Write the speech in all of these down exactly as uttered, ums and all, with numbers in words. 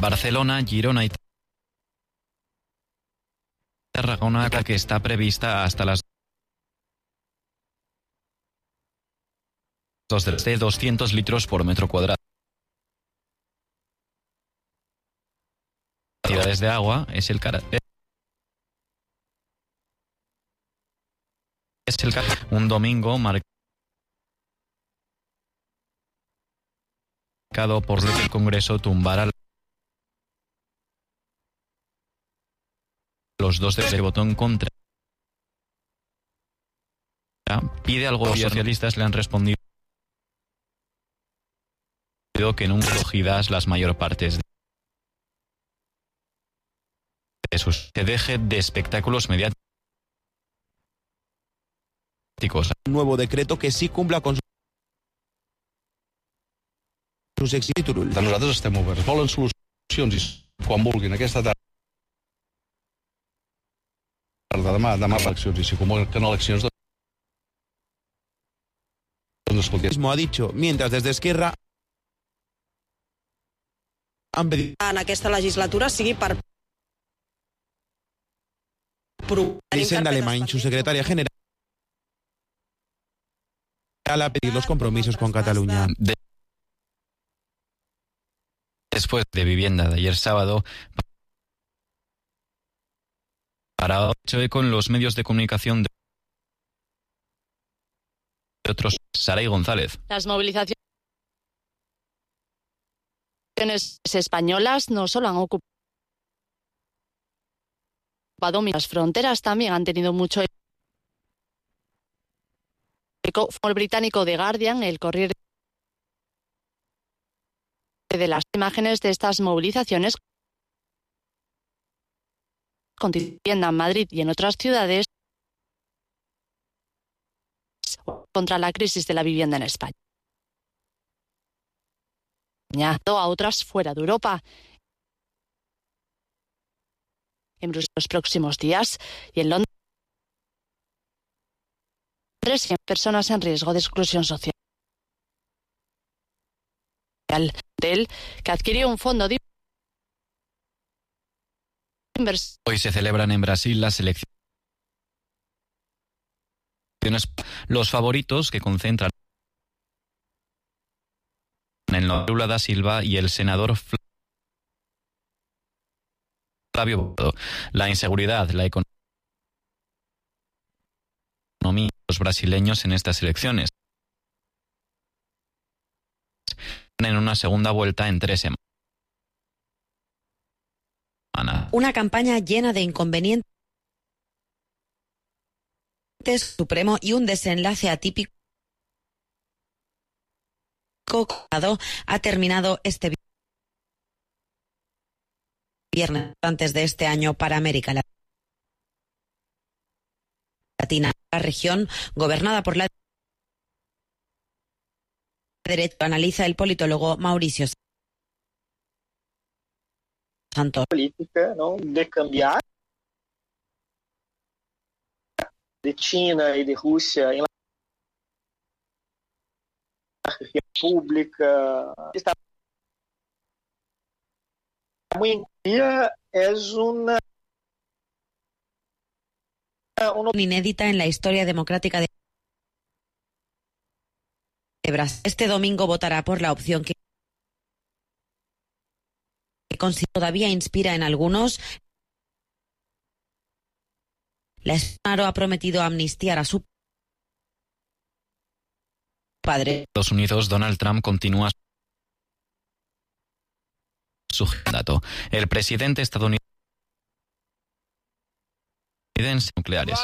Barcelona, Girona y Tarragona, que está prevista hasta las dos de doscientos litros por metro cuadrado. Cantidades de agua es el cara es el un domingo marcado por lo que el Congreso tumbará los dos del voto en contra. Pide al gobierno. Los socialistas le han respondido que nunca cogidas las mayor partes de sus se deje de espectáculos mediáticos. Un nuevo decreto que sí cumpla con sus exigibles. Nosaltres estem oberts. Volen solucions i quan vulguin aquesta tarda, demà, demà eleccions, i si convoquen eleccions, doncs escolti. Mismo ha dicho, mientras desde Esquerra han pedido en aquesta legislatura sigui per Elisenda Alemany, su secretaria general, a pedir los compromisos con Cataluña. De Después de vivienda de ayer sábado, para hecho eco en los medios de comunicación de otros, Saray González. Las movilizaciones españolas no solo han ocupado las fronteras, también han tenido mucho eco. El británico The Guardian, el Corriere de las imágenes de estas movilizaciones continúan en Madrid y en otras ciudades contra la crisis de la vivienda en España. A otras fuera de Europa. En los próximos días y en Londres, cien personas en riesgo de exclusión social. Del que adquirió un fondo de inversión. Hoy se celebran en Brasil las elecciones. Los favoritos que concentran en Lula da Silva y el senador Flavio. La inseguridad, la economía de los brasileños en estas elecciones. En una segunda vuelta en tres semanas. Una campaña llena de inconvenientes supremo y un desenlace atípico ha terminado este viernes antes de este año para América Latina. La región gobernada por la derecha analiza el politólogo Mauricio Santos. Política, ¿no? De cambiar de China y de Rusia en la región pública. Está muy es una, una inédita en la historia democrática de Brasil. Este domingo votará por la opción que todavía inspira en algunos. La Bolsonaro ha prometido amnistiar a su padre. Estados Unidos, Donald Trump continúa su mandato. El presidente estadounidense nucleares.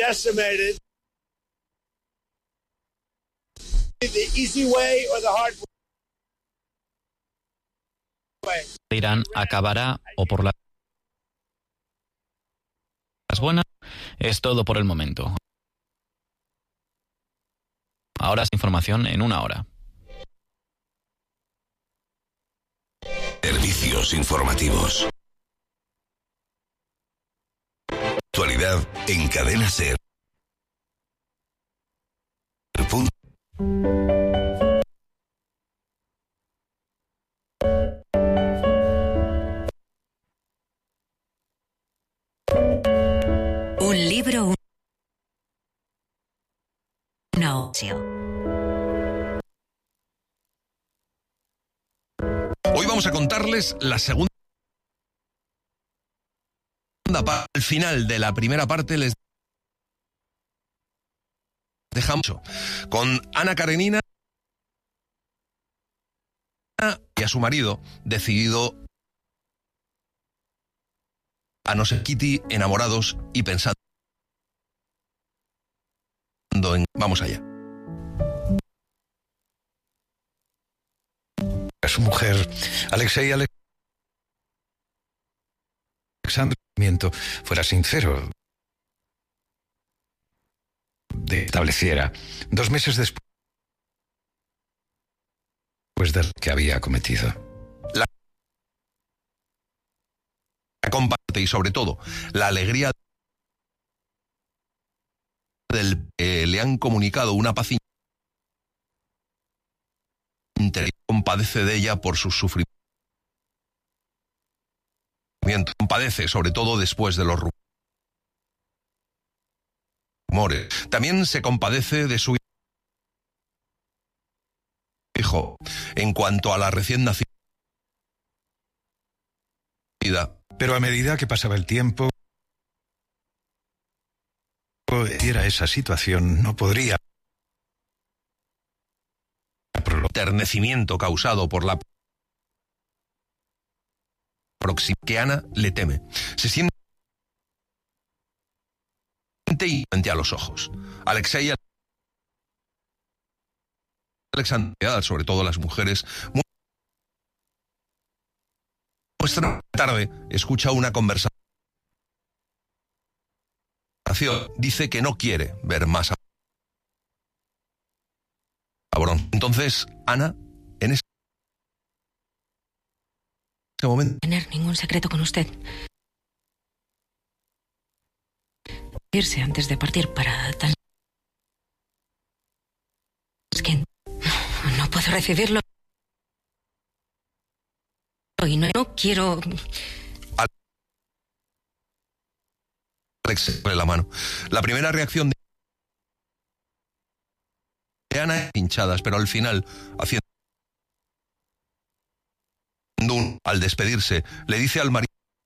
Irán acabará o por las buenas. Es todo por el momento. Ahora es información en una hora. Servicios informativos. Actualidad en Cadena SER. Punto. No. Hoy vamos a contarles la segunda parte. Al final de la primera parte les dejamos con Ana Karenina y a su marido, decidido a no ser Kitty, enamorados y pensando en... Vamos allá. Su mujer, Alexei Alexandrovich, fuera sincero, de estableciera dos meses después de lo que había cometido. La comparte y sobre todo la alegría del que le han comunicado una paz interior, compadece de ella por sus sufrimientos. Compadece sobre todo después de los rumores. También se compadece de su hijo en cuanto a la recién nacida. Pero a medida que pasaba el tiempo, era esa situación, no podría. El enternecimiento causado por la proximidad que Ana le teme. Se siente y frente a los ojos. Alexei Alexandria, sobre todo las mujeres, muestra tarde, escucha una conversación. Dice que no quiere ver más a Cabrón. Entonces, Ana, en ese momento... Tener ningún secreto con usted. Irse antes de partir para tal... Es que no puedo recibirlo. Y no, no quiero... Alex pone la mano. La primera reacción de Ana, hinchadas, pero al final, haciendo un, al despedirse, le dice al marido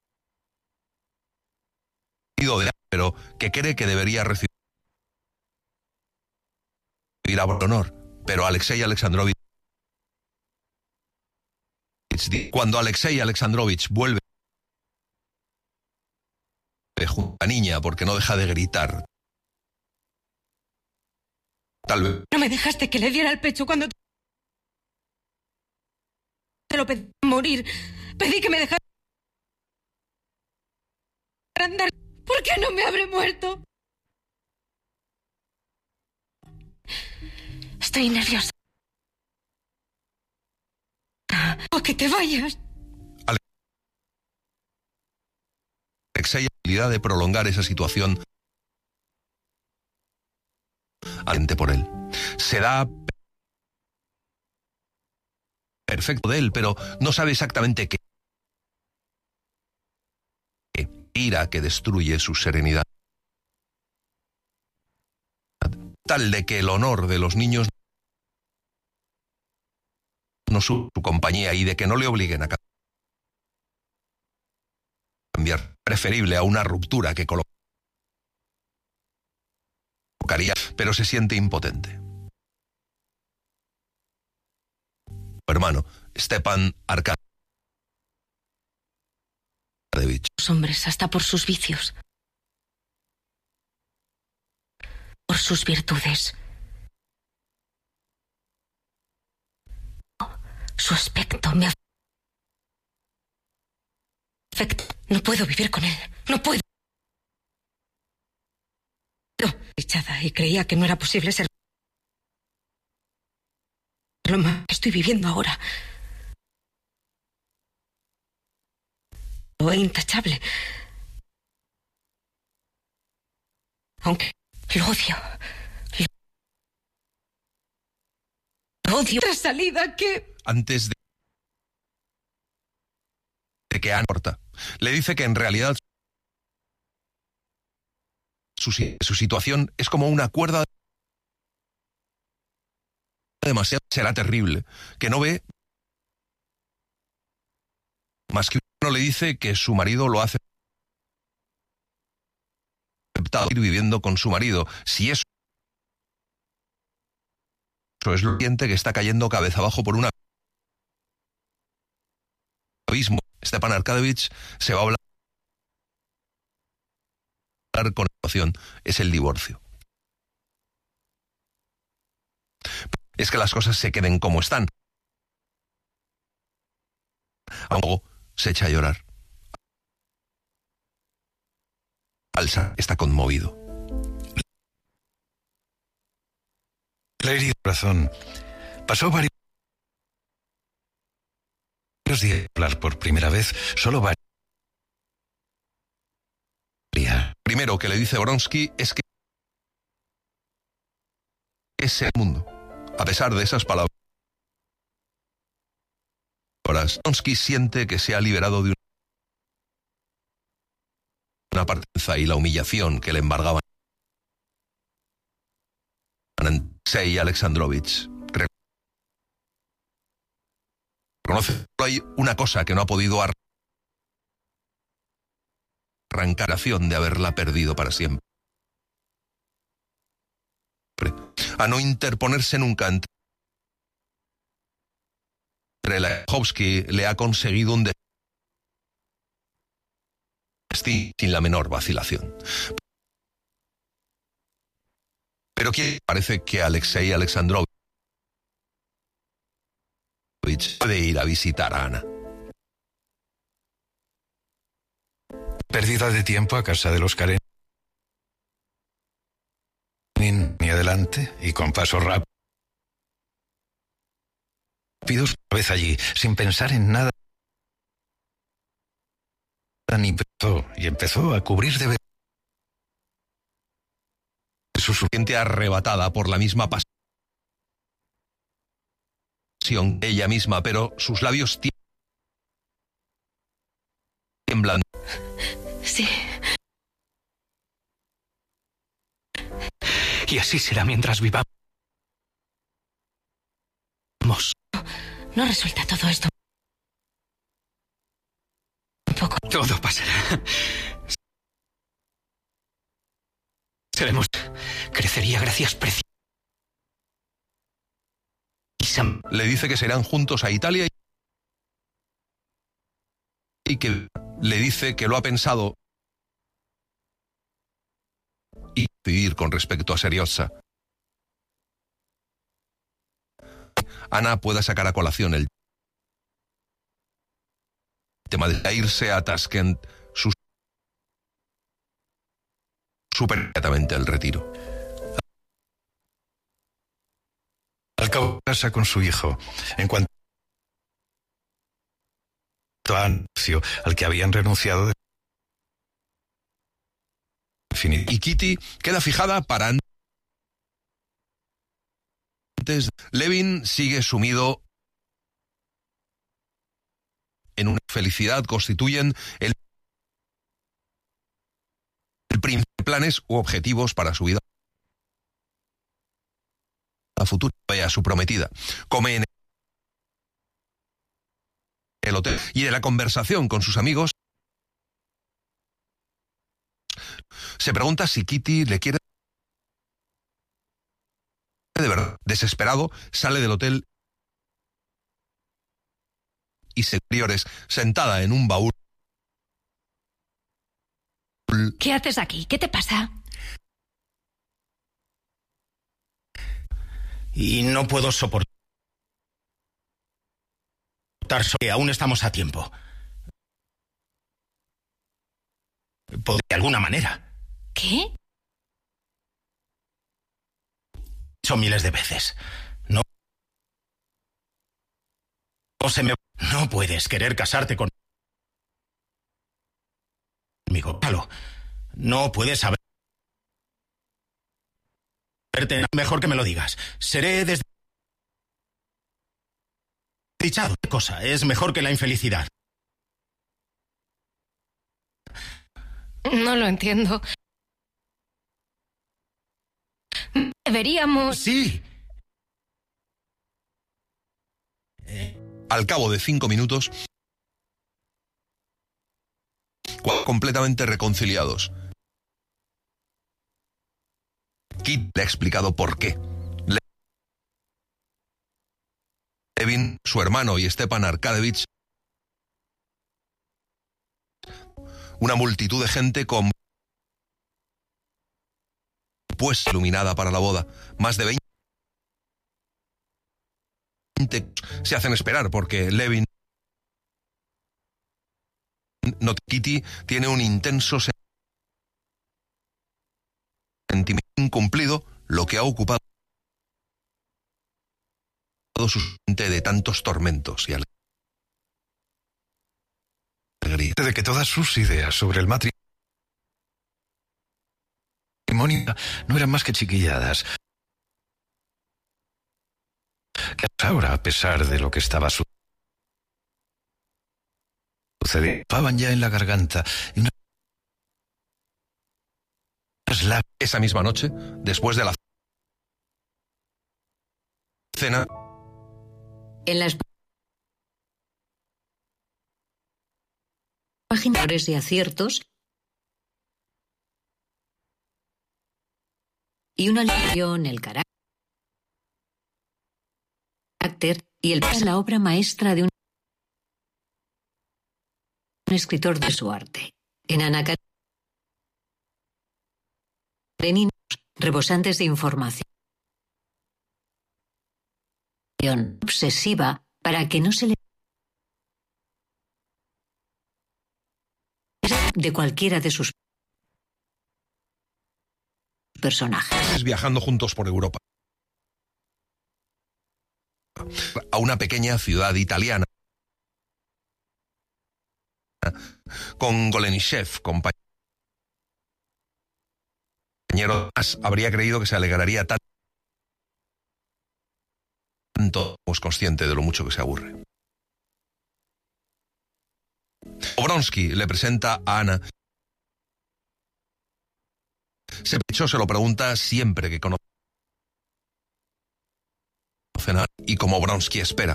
de pero que cree que debería recibir a honor, pero Alexei Alexandrovich, cuando Alexei Alexandrovich vuelve junto a la niña porque no deja de gritar. Tal vez. No me dejaste que le diera el pecho cuando te lo pedí morir. Pedí que me dejara andar. ¿Por qué no me habré muerto? Estoy nerviosa. O que te vayas. Alexei, la habilidad de prolongar esa situación por él. Se da perfecto de él, pero no sabe exactamente qué. Ira que destruye su serenidad. Tal de que el honor de los niños no su, su compañía y de que no le obliguen a cambiar. Preferible a una ruptura que colocaría, pero se siente impotente. Su hermano, Stepan Arkadievich. Los hombres, hasta por sus vicios, por sus virtudes. Su aspecto me afecta. No puedo vivir con él. No puedo. Echada y creía que no era posible ser lo más que estoy viviendo ahora. Lo intachable. Aunque lo odio. Lo odio. Otra salida que... Antes de, de que Ana corta, le dice que en realidad su, su situación es como una cuerda demasiado, será terrible, que no ve más que uno le dice que su marido lo hace aceptado ir viviendo con su marido. Si eso, eso es lo siguiente, que está cayendo cabeza abajo por un abismo, Stepan Arkadievich se va a hablar con la situación, es el divorcio. Es que las cosas se queden como están. Luego se echa a llorar. Alsa está conmovido. La herida del corazón pasó varios días de hablar por primera vez, solo varios. Primero que le dice Vronsky es que es el mundo. A pesar de esas palabras, Vronsky siente que se ha liberado de una partenza y la humillación que le embargaban. Alexei Alexandrovich reconoce que hay una cosa que no ha podido arrancar la acción de haberla perdido para siempre. A no interponerse nunca entre Lechowski le ha conseguido un destino sin la menor vacilación. Pero ¿quién parece que Alexei Alexandrovich puede ir a visitar a Ana? Pérdida de tiempo a casa de los Karenin y adelante y con paso rápido. Pidos una vez allí, sin pensar en nada, ni empezó, y empezó a cubrir de su suficiente arrebatada por la misma pasión que ella misma, pero sus labios tiemblan. Sí. Y así será mientras vivamos. No resulta todo esto un poco. Todo pasará. Seremos. Crecería gracias preciosas. Le dice que se irán juntos a Italia y que le dice que lo ha pensado y decidir con respecto a Serioza. Ana pueda sacar a colación el tema de irse a Tashkent, su super inmediatamente el retiro. Al cabo casa con su hijo, en cuanto a anuncio al que habían renunciado de y Kitty queda fijada para antes. Levin sigue sumido en una felicidad, constituyen el, el príncipe de planes u objetivos para su vida a futuro. Vaya a su prometida. Come en el hotel y de la conversación con sus amigos se pregunta si Kitty le quiere de verdad. Desesperado, sale del hotel y se exteriores, sentada en un baúl. ¿Qué haces aquí? ¿Qué te pasa? Y no puedo soportar que aún estamos a tiempo. De alguna manera. ¿Qué? Son miles de veces. No. No se me. No puedes querer casarte con. Conmigo. No puedes saber. Mejor que me lo digas. Seré desde. Dichado. ¿Qué cosa es mejor que la infelicidad? No lo entiendo. Deberíamos... Sí. Al cabo de cinco minutos, completamente reconciliados. Kit le ha explicado por qué. Levin, su hermano y Stepan Arkadevich, una multitud de gente con pues iluminada para la boda. Más de veinte se hacen esperar porque Levin no, Kitty tiene un intenso sentimiento incumplido, lo que ha ocupado su mente de tantos tormentos y alegría. De que todas sus ideas sobre el matrimonio no eran más que chiquilladas. Que ahora, a pesar de lo que estaba sucediendo, pasaban ya en la garganta y una... Esa misma noche, después de la cena, en las páginas de aciertos y una lección, el carácter y el es la obra maestra de un escritor de su arte. En Ana Karenina, rebosantes de información obsesiva para que no se le de cualquiera de sus personajes. Viajando juntos por Europa a una pequeña ciudad italiana con Golenishev, compañero. Habría creído que se alegraría tanto, pues consciente de lo mucho que se aburre. Obronsky le presenta a Ana. Se pecho se lo pregunta siempre que conoce y como Obronsky espera.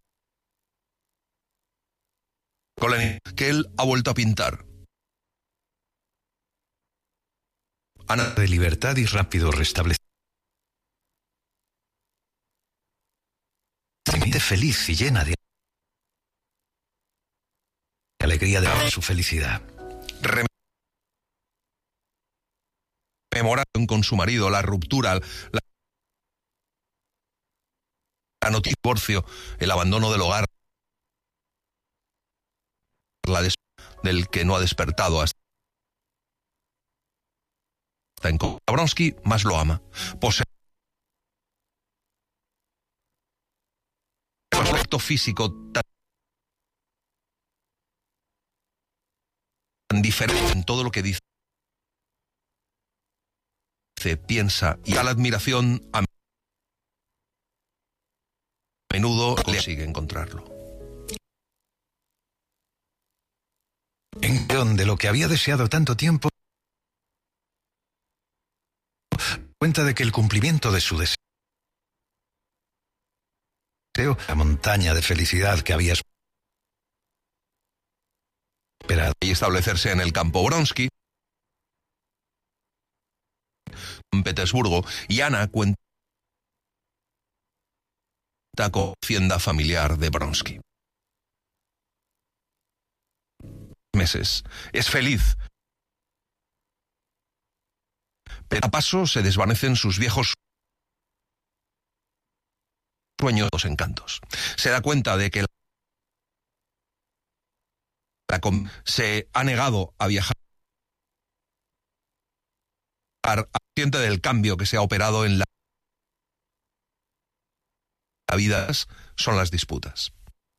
Kolenin, que él ha vuelto a pintar. Ana de libertad y rápido restablecimiento. Feliz y llena de alegría de su felicidad. Rememoraron con su marido la ruptura, la, la noticia de divorcio, el abandono del hogar, la des del que no ha despertado hasta en Obronsky más lo ama. Posee un aspecto físico tan diferente en todo lo que dice, piensa y a la admiración a menudo le sigue encontrarlo. En donde lo que había deseado tanto tiempo, cuenta de que el cumplimiento de su deseo, la montaña de felicidad que había esperado, y establecerse en el campo. Obronsky en Petersburgo, y Ana cuenta con hacienda familiar de Obronsky. Meses. Es feliz. Pero a paso se desvanecen sus viejos sueños, los encantos. Se da cuenta de que la se ha negado a viajar, consciente del cambio que se ha operado en la vida, son las disputas.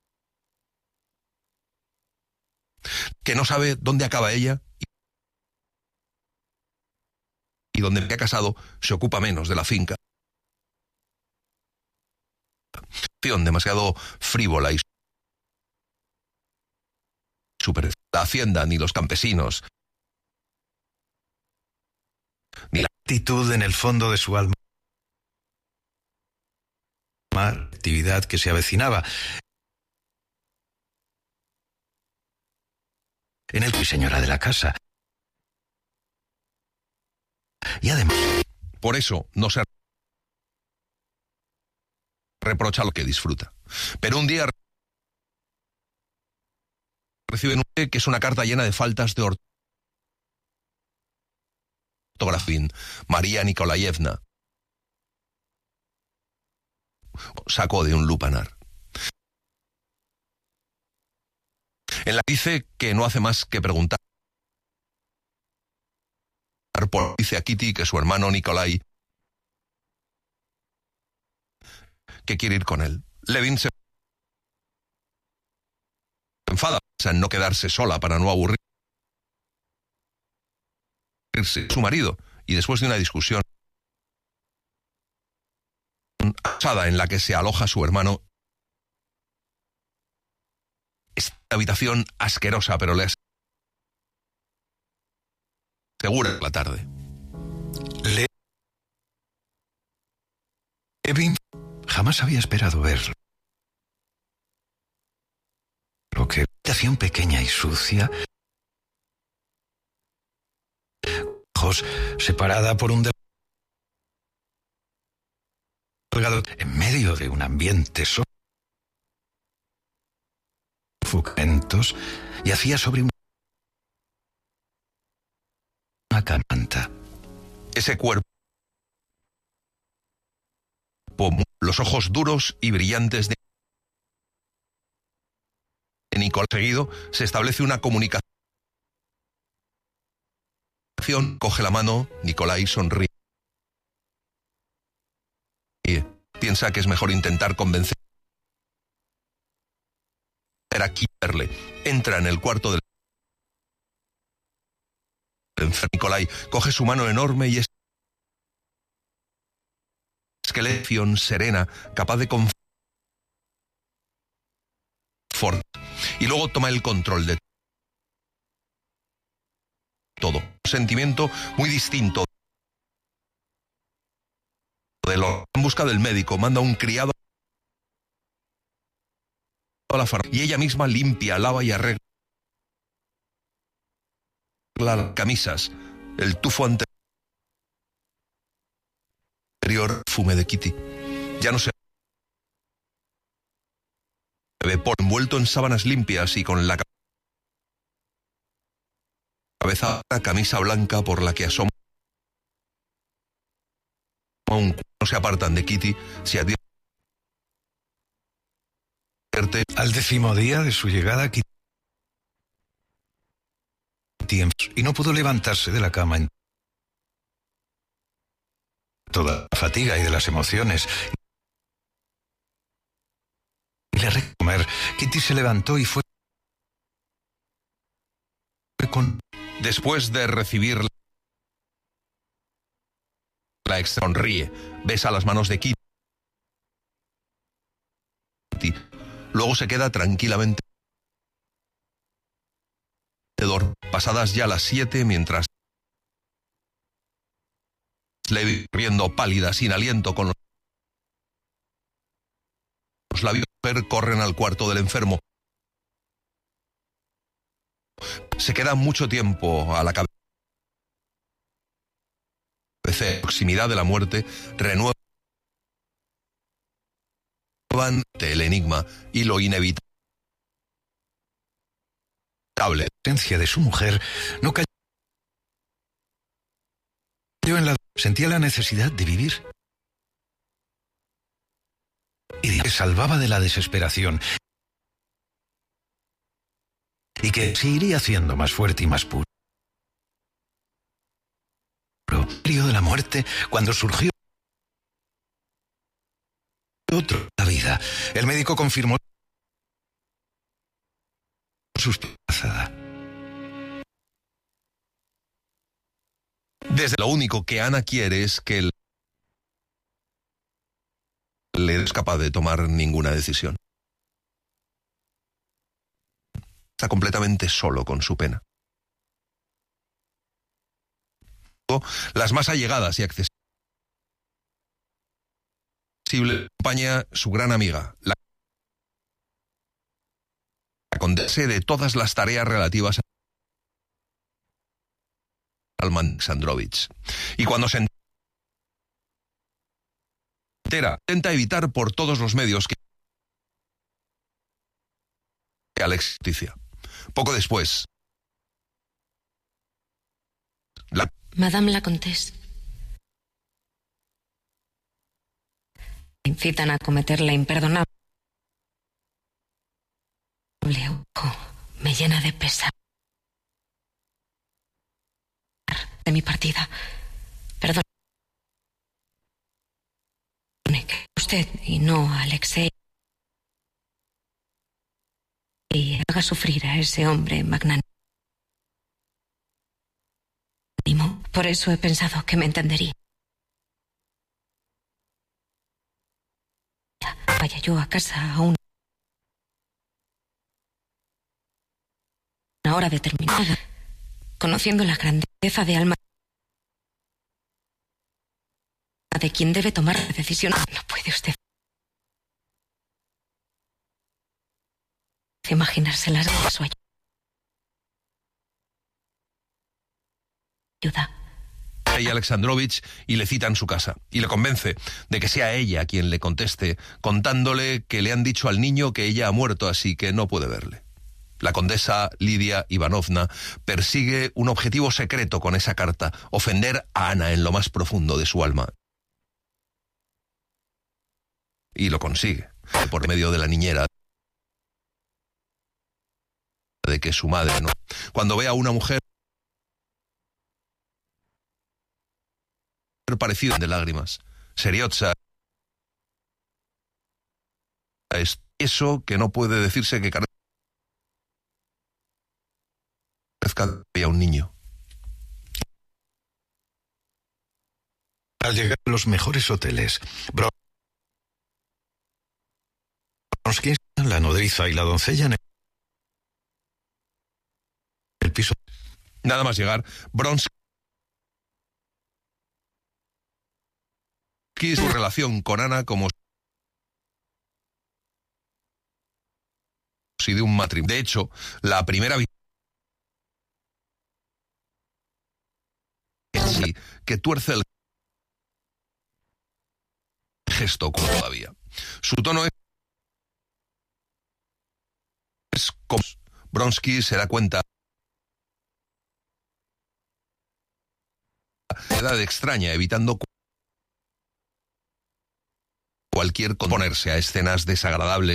Que no sabe dónde acaba ella y donde se ha casado se ocupa menos de la finca. Demasiado frívola y super. La hacienda ni los campesinos ni la actitud en el fondo de su alma actividad que se avecinaba. En el señora de la casa. Y además... Por eso no se reprocha lo que disfruta. Pero un día reciben que es una carta llena de faltas de ortografía. María Nikolayevna sacó de un lupanar. En la dice que no hace más que preguntar por dice a Kitty que su hermano Nikolai que quiere ir con él. Levin se enfada en no quedarse sola para no aburrirse su marido y después de una discusión asada en la que se aloja su hermano, esta habitación asquerosa pero le asegura la tarde. Le... Levin jamás había esperado verlo. Lo que habitación pequeña y sucia, ojos separada por un delgado en medio de un ambiente suculentos y hacía sobre un una camanta. Ese cuerpo, los ojos duros y brillantes de Nicolás. Seguido se establece una comunicación. Coge la mano, Nikolai sonríe. Piensa que es mejor intentar convencer a quitarle. Entra en el cuarto del enfermo. Nikolai coge su mano enorme y es esqueleto serena, capaz de confort, y luego toma el control de todo. Un sentimiento muy distinto de lo en busca del médico, manda un criado a la farmacia y ella misma limpia, lava y arregla las camisas, el tufo anterior, fume de Kitty. Ya no se ve por envuelto en sábanas limpias y con la cabeza la camisa blanca por la que asoma un cuerno. No se apartan de Kitty, se advierte. Al décimo día de su llegada, Kitty y no pudo levantarse de la cama en toda la fatiga y de las emociones. Y le recomer. Kitty se levantó y fue con... Después de recibir la extra, sonríe, besa las manos de Kitty. Luego se queda tranquilamente. Pasadas ya las siete, mientras Levi, riendo pálida, sin aliento, con los labios, corren al cuarto del enfermo. Se queda mucho tiempo a la cabeza. La proximidad de la muerte renuevan el enigma y lo inevitable. La esencia de su mujer no cayó en la... Sentía la necesidad de vivir y que salvaba de la desesperación y que se iría haciendo más fuerte y más puro. El frío de la muerte, cuando surgió otro la vida, el médico confirmó su pasada. Desde lo único que Ana quiere es que él le es capaz de tomar ninguna decisión. Está completamente solo con su pena. Las más allegadas y accesibles acompaña su gran amiga, la, la condesa de todas las tareas relativas al Alexandrovich. Y cuando se entera, intenta evitar por todos los medios que Alex noticia. Poco después, la... Madame la Comtesse. Me incitan a cometer la imperdonable. Oh, me llena de pesar de mi partida. Perdón. Que usted y no a Alexei y haga sufrir a ese hombre magnánimo. Por eso he pensado que me entendería. Vaya yo a casa a una hora determinada, conociendo la grandeza de alma de quien debe tomar la decisión. No puede usted imaginarse las de su ayuda. Y Alexandrovich y le cita en su casa y le convence de que sea ella quien le conteste, contándole que le han dicho al niño que ella ha muerto, así que no puede verle. La condesa Lidia Ivanovna persigue un objetivo secreto con esa carta: ofender a Ana en lo más profundo de su alma. Y lo consigue, por medio de la niñera, de que su madre no. Cuando ve a una mujer parecido de lágrimas, Seriotza, es eso que no puede decirse que carezca de un niño. Al llegar a los mejores hoteles, Bronsky, la nodriza y la doncella en el piso. Nada más llegar, Bronsky, su relación con Ana como si de un matrimonio. De hecho, la primera visita que tuerce el gesto como todavía. Su tono es, es como Bronsky se da cuenta de edad extraña, evitando cualquier ponerse a escenas desagradables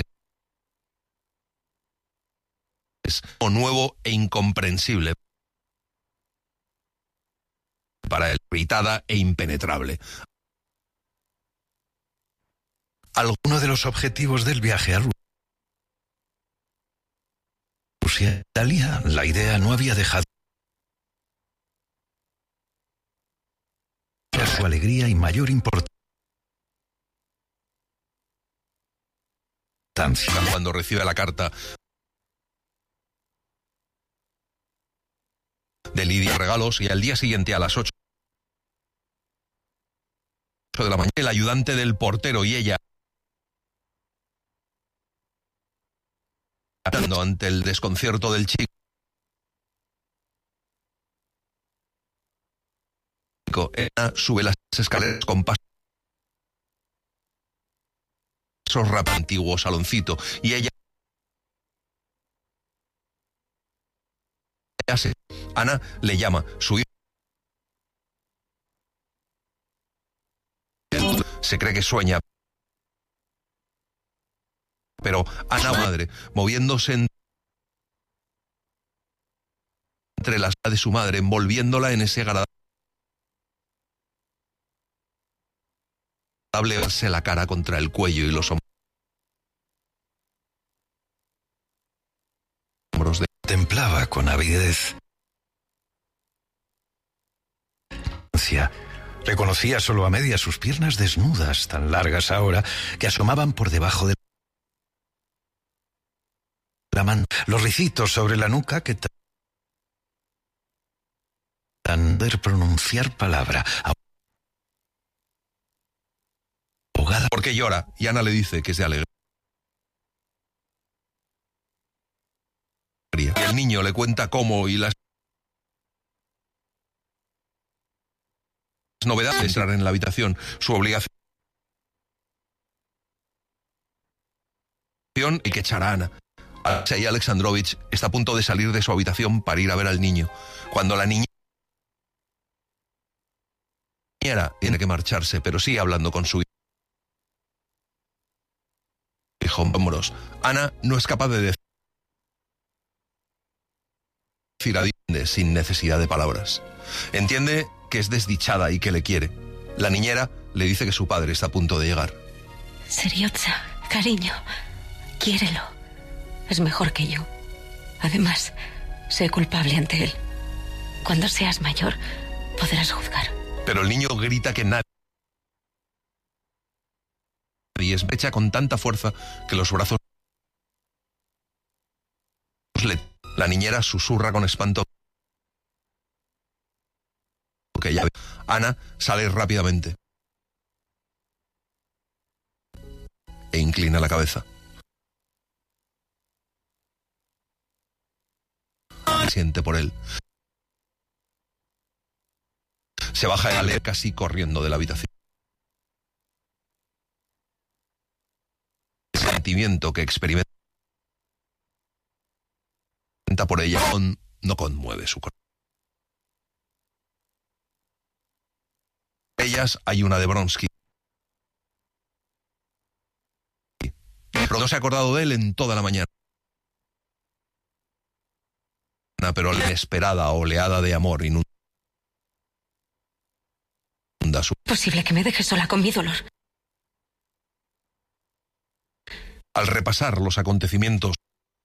o nuevo e incomprensible para él, irritada e impenetrable. Alguno de los objetivos del viaje a Rusia, Italia, la idea no había dejado su alegría y mayor importancia. Cuando recibe la carta de Lidia, regalos, y al día siguiente a las ocho de la mañana, el ayudante del portero y ella, ante el desconcierto del chico, Ana sube las escaleras con pasos rap antiguo saloncito y ella hace. Ana le llama, su hijo se cree que sueña, pero Ana, madre, moviéndose entre las de su madre, envolviéndola en ese agradable verse la cara contra el cuello y los hombros de... Templaba con avidez. Reconocía solo a media sus piernas desnudas, tan largas ahora, que asomaban por debajo de la mano, los ricitos sobre la nuca que tan de pronunciar palabra, ahogada ¿Por qué llora? Y Ana le dice que es de alegría. Y el niño le cuenta cómo y las novedades de entrar en la habitación, su obligación y que echará a Ana. Alexei Alexandrovich está a punto de salir de su habitación para ir a ver al niño, cuando la niñera tiene que marcharse, pero sigue hablando con su hijo. Hombros. Ana no es capaz de decir a sin necesidad de palabras. Entiende que es desdichada y que le quiere. La niñera le dice que su padre está a punto de llegar. Seriotza, cariño, quiérelo. Es mejor que yo. Además, sé culpable ante él. Cuando seas mayor, podrás juzgar. Pero el niño grita que nadie es hecha con tanta fuerza que los brazos le... La niñera susurra con espanto que ya ve. Ana sale rápidamente e inclina la cabeza. Siente por él. Se baja a leer casi corriendo de la habitación. El sentimiento que experimenta por ella no conmueve su corazón. Ellas hay una de Bronsky. Pero no se ha acordado de él en toda la mañana. Pero la inesperada oleada de amor inunda su... Posible que me deje sola con mi dolor. Al repasar los acontecimientos,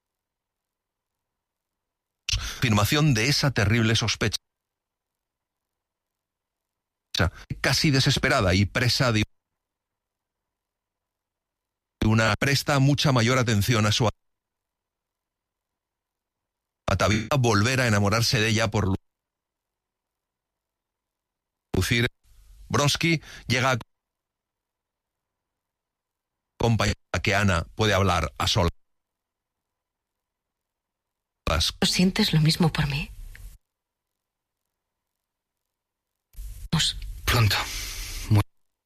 afirmación de esa terrible sospecha, casi desesperada y presa de una, presta mucha mayor atención a su atavío, volver a enamorarse de ella por lucir. Bronsky llega a acompañar a que Ana puede hablar a solas. ¿No sientes lo mismo por mí? Pronto. Muy,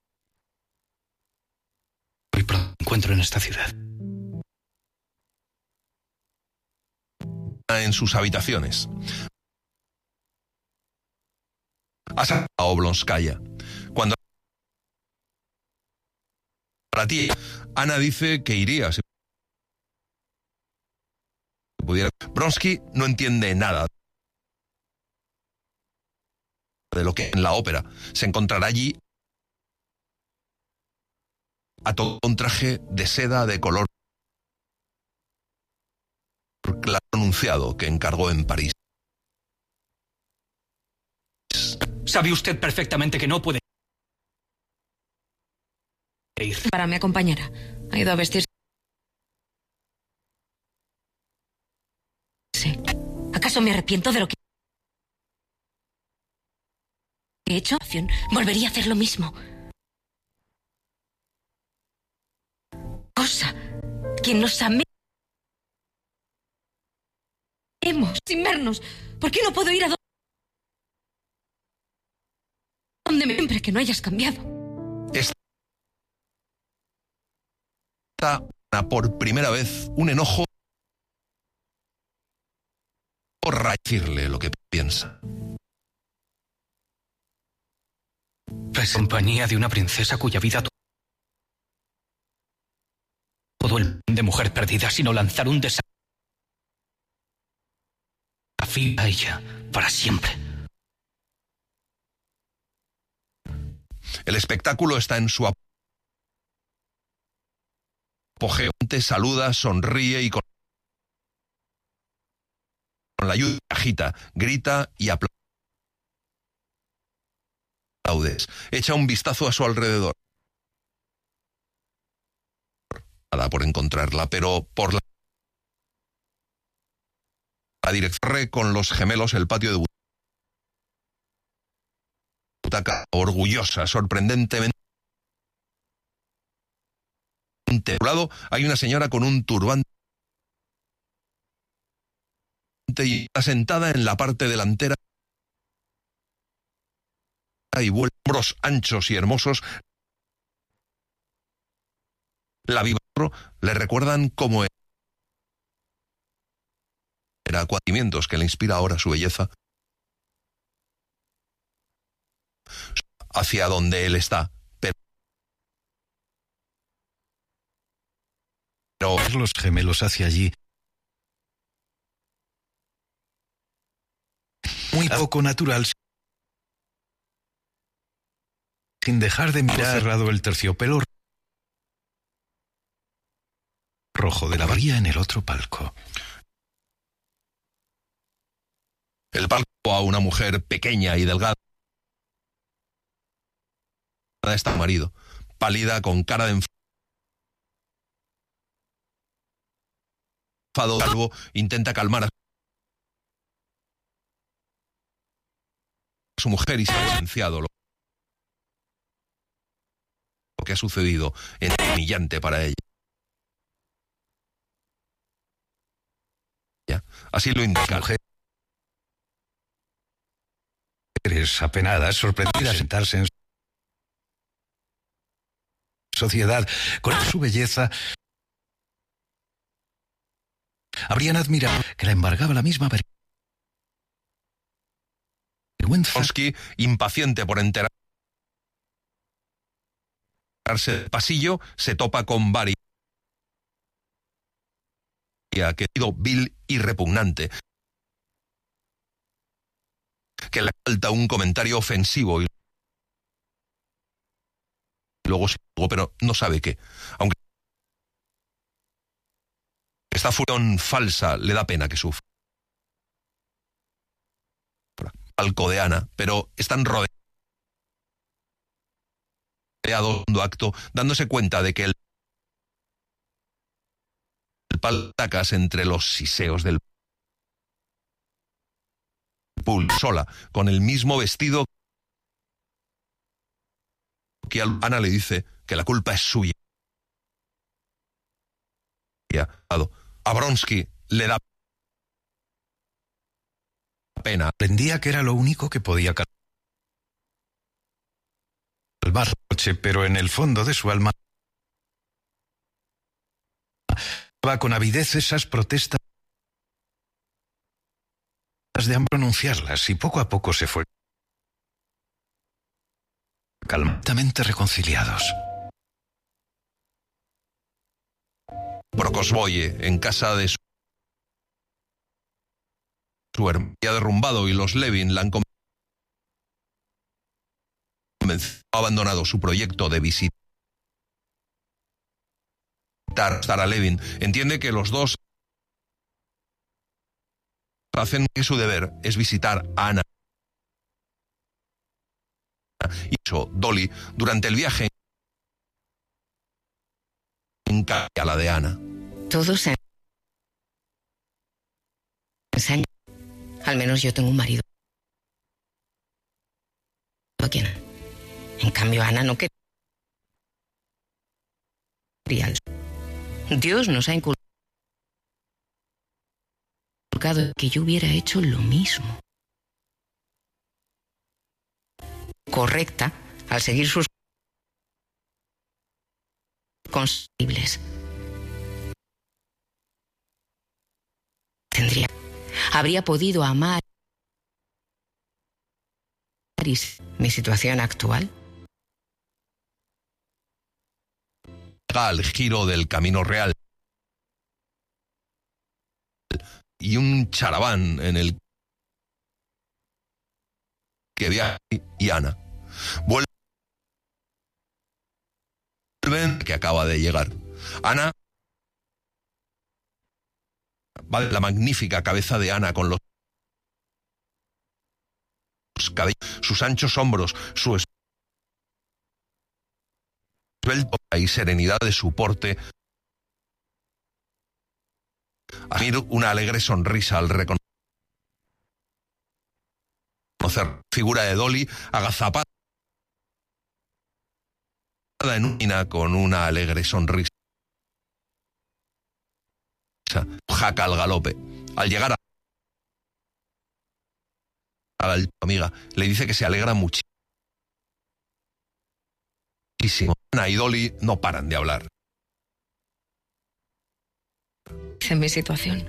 muy pronto encuentro en esta ciudad. En sus habitaciones. A Oblonskaya. Cuando para ti, Ana dice que iría si pudiera. Bronsky no entiende nada de lo que en la ópera se encontrará allí a todo un traje de seda de color claro anunciado que encargó en París. Sabe usted perfectamente que no puede ir. Para me acompañará. Ha ido a vestirse. ¿Acaso me arrepiento de lo que he hecho? Volvería a hacer lo mismo. Cosa que nos amemos sin vernos. ¿Por qué no puedo ir a donde me siempre que no hayas cambiado? Está por primera vez un enojo por decirle lo que piensa. Es compañía de una princesa cuya vida todo el de mujer perdida, sino lanzar un desafío a ella para siempre. El espectáculo está en su apogeo. Saluda, sonríe y con la ayuda agita, grita y aplaude. Echa un vistazo a su alrededor. Nada por encontrarla, pero por la, la dirección con los gemelos el patio de butaca, orgullosa, sorprendentemente A su lado hay una señora con un turbante y está sentada en la parte delantera y vuelve hombros anchos y hermosos. La viva le recuerdan cómo era, cuatimientos que le inspira ahora su belleza hacia donde él está. Pero, pero los gemelos hacia allí. Muy poco natural, sin dejar de mirar cerrado el terciopelo rojo de la bahía en el otro palco. El palco a una mujer pequeña y delgada. Está su marido, pálida, con cara de enfado, calvo, intenta calmar a su mujer y se ha silenciado lo que ha sucedido, es humillante para ella. Así lo indica. Mujeres apenadas, sorprendidas de sentarse en sociedad con su belleza, habrían admirado que la embargaba la misma vergüenza. Bronsky, impaciente por enterarse del pasillo, se topa con Barry, que ha sido vil y repugnante, que le falta un comentario ofensivo y luego se pero no sabe qué. Aunque esta furión falsa le da pena que sufra. Palco de Ana, pero están rodeados de acto, dándose cuenta de que el paltacas entre los siseos del pool, sola, con el mismo vestido, que Ana le dice que la culpa es suya. A Bronsky le da pena. Aprendía que era lo único que podía calmar la noche, pero en el fondo de su alma va con avidez esas protestas de pronunciarlas, y poco a poco se fue calmadamente reconciliados. Prokosvoye, en casa de su, su hermano, ha derrumbado, y los Levin la han convencido, ha abandonado su proyecto de visitar a Levin. Entiende que los dos hacen que su deber es visitar a Ana y eso, Dolly, durante el viaje en a la de Ana. Todos se ensañan. Al menos yo tengo un marido a quien. En cambio, Ana no quería. Dios nos ha inculcado que yo hubiera hecho lo mismo. Correcta al seguir sus consibles. Tendría, habría podido amar mi situación actual. Al giro del camino real y un charaván en el que viaja y Ana vuelven, que acaba de llegar. Ana va de la magnífica cabeza de Ana con los cabellos, sus anchos hombros, su esbelto y serenidad de su porte, admira una alegre sonrisa al reconocer la figura de Dolly agazapada en una con una alegre sonrisa. jaca al galope. Al llegar a a la amiga, le dice que se alegra muchísimo. Ana y Dolly no paran de hablar. En mi situación.